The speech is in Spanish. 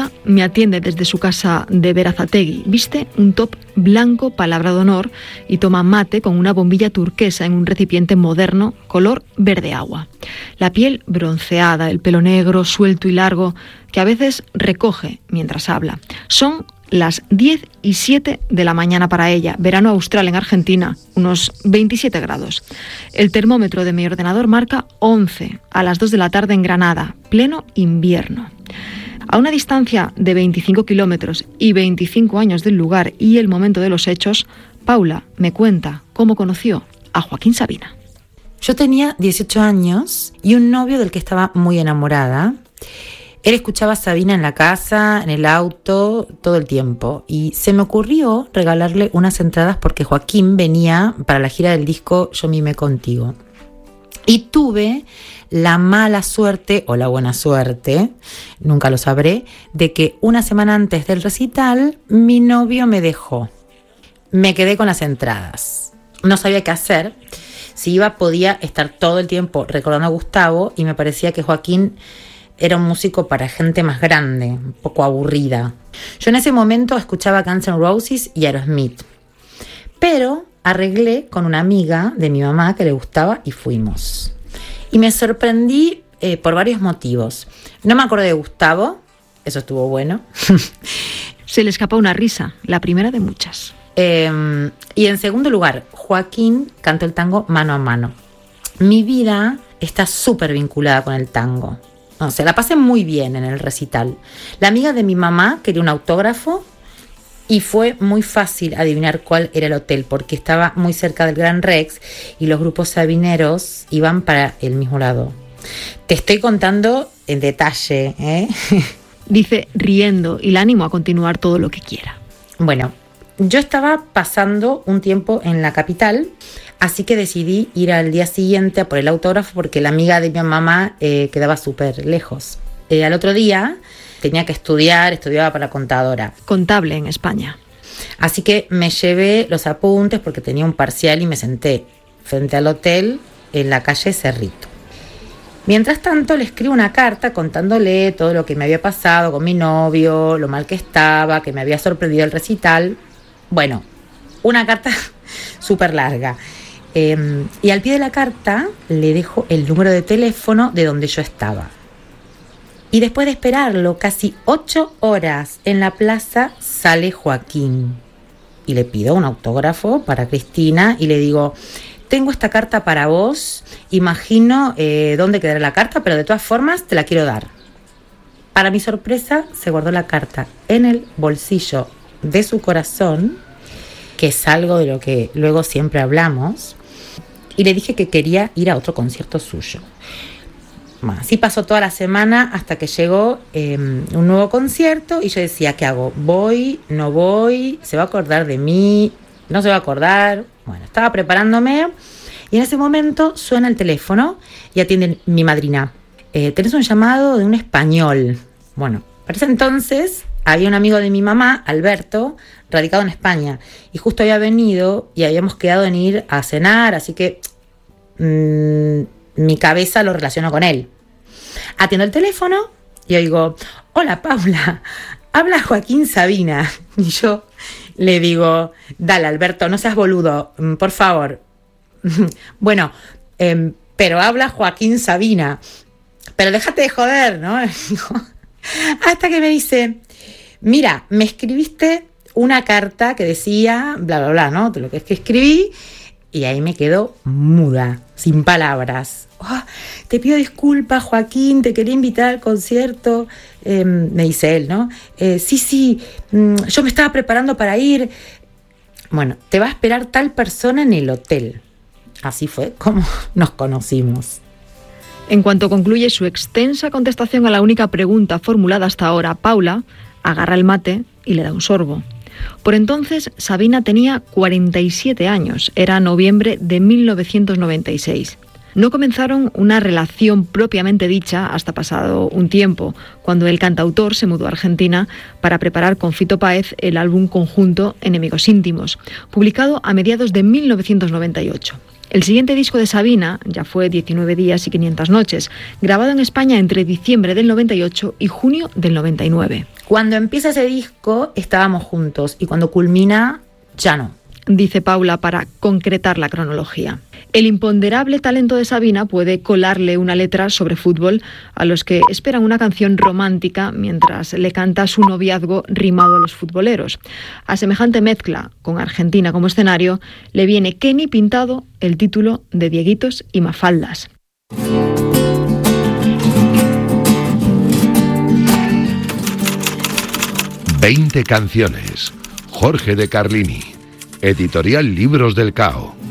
Paula me atiende desde su casa de Berazategui. Viste un top blanco, palabra de honor, y toma mate con una bombilla turquesa en un recipiente moderno, color verde agua. La piel bronceada, el pelo negro, suelto y largo, que a veces recoge mientras habla. Son las 10:07 de la mañana para ella, verano austral en Argentina, unos 27 grados. El termómetro de mi ordenador marca 11 a las 2 de la tarde en Granada, pleno invierno. A una distancia de 25 kilómetros y 25 años del lugar y el momento de los hechos, Paula me cuenta cómo conoció a Joaquín Sabina. Yo tenía 18 años y un novio del que estaba muy enamorada. Él escuchaba a Sabina en la casa, en el auto, todo el tiempo. Y se me ocurrió regalarle unas entradas porque Joaquín venía para la gira del disco Yo mimé contigo. Y tuve la mala suerte, o la buena suerte, nunca lo sabré, de que una semana antes del recital, mi novio me dejó. Me quedé con las entradas. No sabía qué hacer. Si iba, podía estar todo el tiempo recordando a Gustavo y me parecía que Joaquín era un músico para gente más grande, un poco aburrida. Yo en ese momento escuchaba Guns N' Roses y Aerosmith. Pero arreglé con una amiga de mi mamá que le gustaba y fuimos. Y me sorprendí por varios motivos. No me acordé de Gustavo, eso estuvo bueno. Se le escapó una risa, la primera de muchas. Y en segundo lugar, Joaquín cantó el tango Mano a Mano. Mi vida está súper vinculada con el tango. O sea, la pasé muy bien en el recital. La amiga de mi mamá quería un autógrafo y fue muy fácil adivinar cuál era el hotel porque estaba muy cerca del Gran Rex y los grupos sabineros iban para el mismo lado. Te estoy contando en detalle, ¿eh? Dice riendo y la animo a continuar todo lo que quiera. Bueno, yo estaba pasando un tiempo en la capital, así que decidí ir al día siguiente a por el autógrafo porque la amiga de mi mamá quedaba súper lejos. Al otro día tenía que estudiaba para contadora. Contable en España. Así que me llevé los apuntes porque tenía un parcial y me senté frente al hotel en la calle Cerrito. Mientras tanto le escribo una carta contándole todo lo que me había pasado con mi novio, lo mal que estaba, que me había sorprendido el recital. Bueno, una carta súper larga. Y al pie de la carta le dejo el número de teléfono de donde yo estaba. Y después de esperarlo casi 8 horas en la plaza, sale Joaquín. Y le pido un autógrafo para Cristina y le digo: tengo esta carta para vos, imagino dónde quedará la carta, pero de todas formas te la quiero dar. Para mi sorpresa, se guardó la carta en el bolsillo de su corazón, que es algo de lo que luego siempre hablamos, y le dije que quería ir a otro concierto suyo. Así pasó toda la semana hasta que llegó un nuevo concierto y yo decía: ¿qué hago? ¿Voy? ¿No voy? ¿Se va a acordar de mí? ¿No se va a acordar? Bueno, estaba preparándome y en ese momento suena el teléfono y atiende mi madrina. Tenés un llamado de un español. Bueno, para ese entonces había un amigo de mi mamá, Alberto, radicado en España, y justo había venido y habíamos quedado en ir a cenar, así que mi cabeza lo relacionó con él. Atiendo el teléfono y oigo: hola Paula, habla Joaquín Sabina. Y yo le digo: dale Alberto, no seas boludo, por favor. Bueno, pero habla Joaquín Sabina, pero déjate de joder, ¿no? Hasta que me dice: mira, me escribiste una carta que decía bla, bla, bla, ¿no? Lo que es que escribí. Y ahí me quedo muda, sin palabras. Oh, te pido disculpas, Joaquín, te quería invitar al concierto. Me dice él, ¿no? Sí, yo me estaba preparando para ir. Bueno, te va a esperar tal persona en el hotel. Así fue como nos conocimos. En cuanto concluye su extensa contestación a la única pregunta formulada hasta ahora, Paula agarra el mate y le da un sorbo. Por entonces, Sabina tenía 47 años, era noviembre de 1996. No comenzaron una relación propiamente dicha hasta pasado un tiempo, cuando el cantautor se mudó a Argentina para preparar con Fito Páez el álbum conjunto Enemigos Íntimos, publicado a mediados de 1998. El siguiente disco de Sabina ya fue 19 días y 500 noches, grabado en España entre diciembre del 98 y junio del 99. Cuando empieza ese disco estábamos juntos y cuando culmina ya no. Dice Paula para concretar la cronología. El imponderable talento de Sabina puede colarle una letra sobre fútbol a los que esperan una canción romántica mientras le canta su noviazgo rimado a los futboleros. A semejante mezcla, con Argentina como escenario, le viene que ni pintado el título de Dieguitos y Mafaldas. «20 canciones». Jorge de Carlini. Editorial Libros del Cao.